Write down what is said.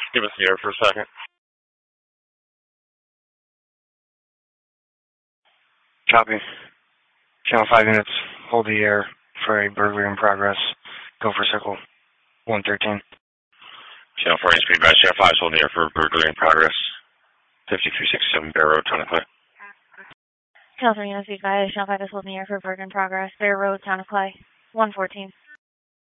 Give us the air for a second. Copy. Channel 5 units, hold the air for a burglary in progress. Go for circle 113. Channel 4 speed by Channel 5 is holding the air for burglary in progress. 5367 Bear Road, Town of Clay. Channel 3 units speed by Channel 5 is holding the air for burglary in progress. Bear Road, Town of Clay. 114.